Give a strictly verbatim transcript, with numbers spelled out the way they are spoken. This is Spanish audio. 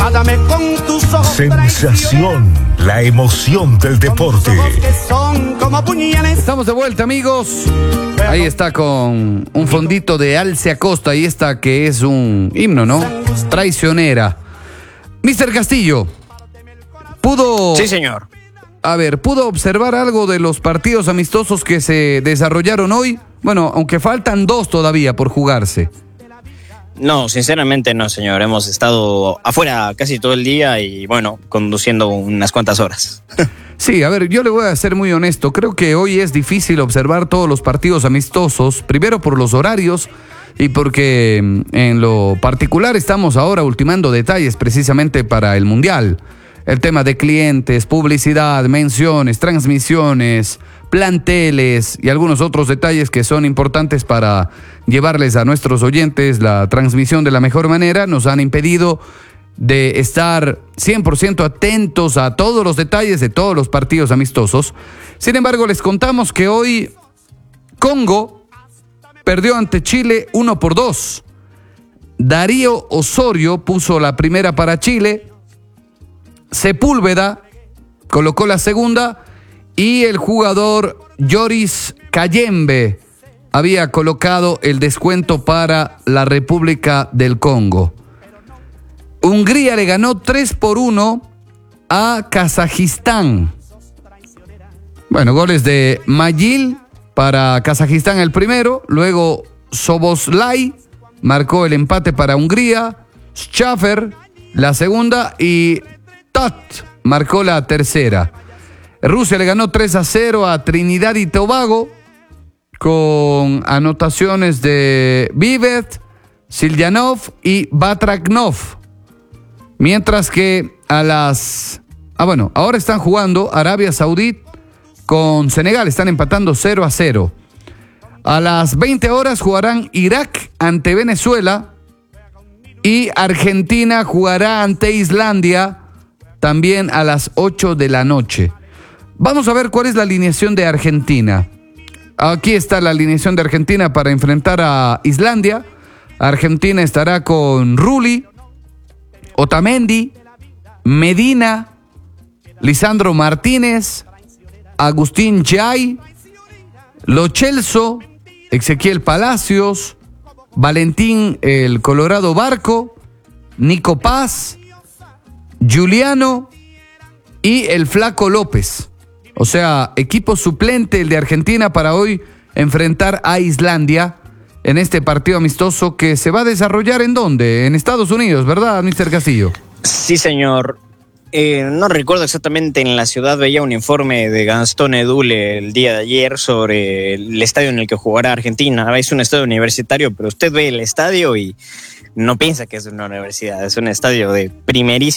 Mátame con tus ojos. Sensación, la emoción del deporte. Estamos de vuelta, amigos. Ahí está con un fondito de Alce Acosta y esta que es un himno, ¿no? Traicionera. mister Castillo, ¿pudo... Sí, señor. A ver, ¿pudo observar algo de los partidos amistosos que se desarrollaron hoy? Bueno, aunque faltan dos todavía por jugarse. No, sinceramente no, señor. Hemos estado afuera casi todo el día y, bueno, conduciendo unas cuantas horas. Sí, a ver, yo le voy a ser muy honesto. Creo que hoy es difícil observar todos los partidos amistosos, primero por los horarios y porque en lo particular estamos ahora ultimando detalles precisamente para el Mundial. El tema de clientes, publicidad, menciones, transmisiones, planteles y algunos otros detalles que son importantes para llevarles a nuestros oyentes la transmisión de la mejor manera, nos han impedido de estar cien por ciento atentos a todos los detalles de todos los partidos amistosos. Sin embargo, les contamos que hoy Congo perdió ante Chile uno por dos. Darío Osorio puso la primera para Chile, Sepúlveda colocó la segunda y el jugador Joris Kayembe había colocado el descuento para la República del Congo. Hungría le ganó tres por uno a Kazajistán. Bueno, goles de Mayil para Kazajistán el primero, luego Soboslai marcó el empate para Hungría, Schaffer la segunda y Tat marcó la tercera. Rusia le ganó tres a cero a Trinidad y Tobago con anotaciones de Vivet, Siljanov y Batraknov. Mientras que a las... Ah, bueno, ahora están jugando Arabia Saudí con Senegal, están empatando cero a cero. A las veinte horas jugarán Irak ante Venezuela y Argentina jugará ante Islandia también a las ocho de la noche. Vamos a ver cuál es la alineación de Argentina. Aquí está la alineación de Argentina para enfrentar a Islandia. Argentina estará con Rulli, Otamendi, Medina, Lisandro Martínez, Agustín Jay, Lo Celso, Ezequiel Palacios, Valentín el Colorado Barco, Nico Paz, Juliano y el Flaco López. O sea, equipo suplente el de Argentina para hoy enfrentar a Islandia en este partido amistoso que se va a desarrollar ¿en dónde? En Estados Unidos, ¿verdad, mister Castillo? Sí, señor. Eh, no recuerdo exactamente, en la ciudad veía un informe de Gastón Edule el día de ayer sobre el estadio en el que jugará Argentina. Es un estadio universitario, pero usted ve el estadio y no piensa que es una universidad, es un estadio de primerísima